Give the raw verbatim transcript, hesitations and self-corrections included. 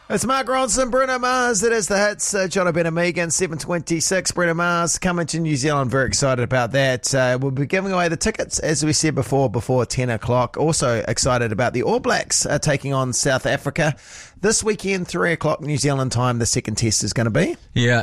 It's Mark Ronson, Bruno Mars. It is the hits. Uh, John O'Brien Megan, seven twenty-six. Bruno Mars coming to New Zealand. Very excited about that. Uh, we'll be giving away the tickets, as we said before, before ten o'clock. Also excited about the All Blacks uh, taking on South Africa this weekend, three o'clock New Zealand time. The second test is going to be. Yeah,